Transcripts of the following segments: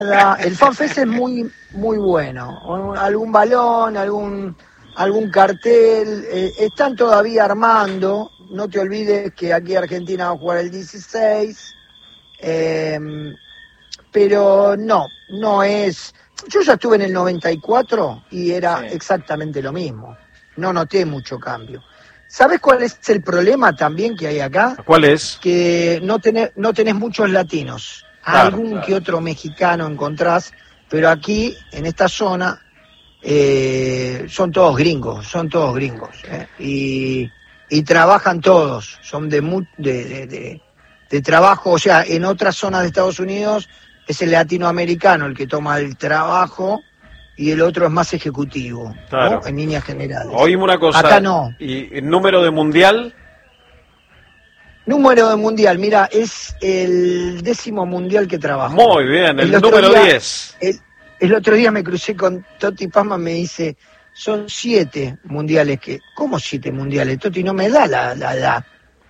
El FanFest es muy bueno. Algún balón, algún cartel. Están todavía armando. No te olvides que aquí Argentina va a jugar el 16. Pero no es... Yo ya estuve en el 94 y era exactamente lo mismo. No noté mucho cambio. ¿Sabes cuál es el problema también que hay acá? ¿Cuál es? Que no tenés muchos latinos. Algún que otro mexicano encontrás, pero aquí, en esta zona, son todos gringos. Y trabajan todos, son de trabajo, o sea, en otras zonas de Estados Unidos es el latinoamericano el que toma el trabajo y el otro es más ejecutivo, claro, ¿no? En líneas generales. Oíme una cosa, acá no. ¿Y el número de mundial? Número de mundial, mira, es el 10º mundial que trabajo. Muy bien, el número 10. El otro día me crucé con Toti Pazman, me dice, son 7 mundiales que... ¿Cómo 7 mundiales? Toti, no me da la edad.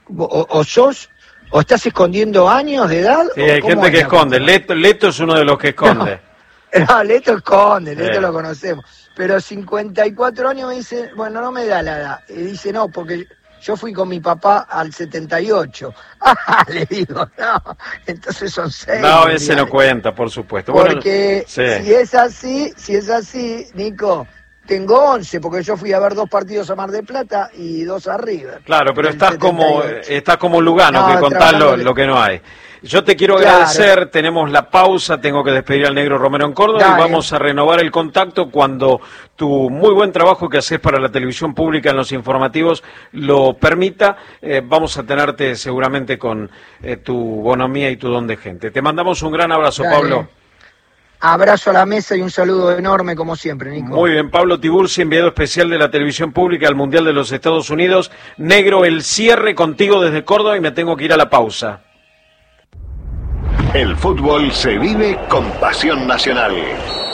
O estás escondiendo años de edad. Sí, hay gente que esconde. Leto es uno de los que esconde. No, Leto esconde, Leto lo conocemos. Pero 54 años me dice, bueno, no me da la edad. Y dice, no, porque yo fui con mi papá al 78. Le digo, no, entonces son 6. No, ese no cuenta, por supuesto. Porque si es así, Nico, tengo 11, porque yo fui a ver 2 partidos a Mar del Plata y 2 a River. Claro, pero estás como Lugano, que contás lo que no hay. Yo te quiero agradecer, tenemos la pausa, tengo que despedir al negro Romero en Córdoba y vamos a renovar el contacto cuando tu muy buen trabajo que haces para la televisión pública en los informativos lo permita. Vamos a tenerte seguramente con tu bonomía y tu don de gente. Te mandamos un gran abrazo, Pablo. Abrazo a la mesa y un saludo enorme como siempre, Nico. Muy bien, Pablo Tiburci, enviado especial de la televisión pública al Mundial de los Estados Unidos. Negro, el cierre contigo desde Córdoba y me tengo que ir a la pausa. El fútbol se vive con pasión nacional.